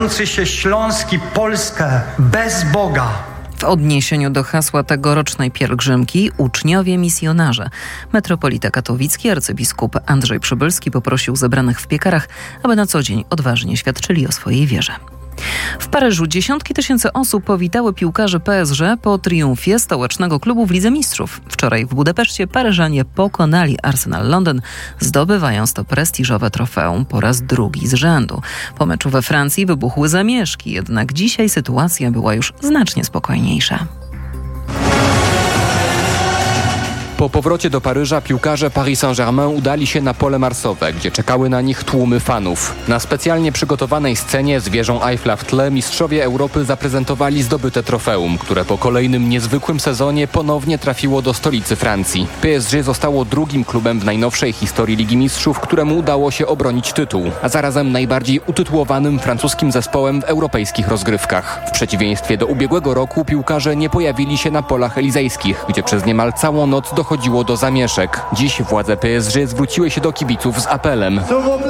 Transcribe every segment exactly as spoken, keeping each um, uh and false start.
się Śląsk i Polskę bez Boga. W odniesieniu do hasła tegorocznej pielgrzymki uczniowie misjonarze. Metropolita katowicki arcybiskup Andrzej Przybylski poprosił zebranych w piekarach, aby na co dzień odważnie świadczyli o swojej wierze. W Paryżu dziesiątki tysięcy osób powitały piłkarzy P S G po triumfie stołecznego klubu w Lidze Mistrzów. Wczoraj w Budapeszcie Paryżanie pokonali Arsenal Londyn, zdobywając to prestiżowe trofeum po raz drugi z rzędu. Po meczu we Francji wybuchły zamieszki, jednak dzisiaj sytuacja była już znacznie spokojniejsza. Po powrocie do Paryża piłkarze Paris Saint-Germain udali się na pole marsowe, gdzie czekały na nich tłumy fanów. Na specjalnie przygotowanej scenie z wieżą Eiffla w tle mistrzowie Europy zaprezentowali zdobyte trofeum, które po kolejnym niezwykłym sezonie ponownie trafiło do stolicy Francji. P S G zostało drugim klubem w najnowszej historii Ligi Mistrzów, któremu udało się obronić tytuł, a zarazem najbardziej utytułowanym francuskim zespołem w europejskich rozgrywkach. W przeciwieństwie do ubiegłego roku piłkarze nie pojawili się na polach elizejskich, gdzie przez niemal całą noc dochodziło Chodziło do zamieszek. Dziś władze P S G zwróciły się do kibiców z apelem.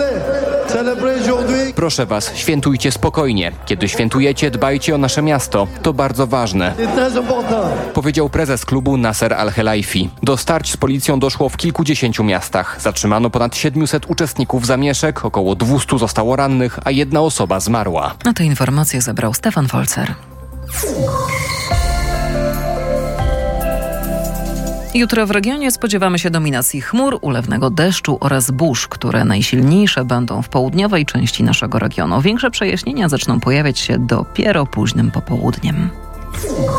Proszę was, świętujcie spokojnie. Kiedy świętujecie, dbajcie o nasze miasto. To bardzo ważne. Powiedział prezes klubu Nasser Al-Khelaifi. Do starć z policją doszło w kilkudziesięciu miastach. Zatrzymano ponad siedmiuset uczestników zamieszek, około dwustu zostało rannych, a jedna osoba zmarła. A te informacje zebrał Stefan Folzer. Jutro w regionie spodziewamy się dominacji chmur, ulewnego deszczu oraz burz, które najsilniejsze będą w południowej części naszego regionu. Większe przejaśnienia zaczną pojawiać się dopiero późnym popołudniem.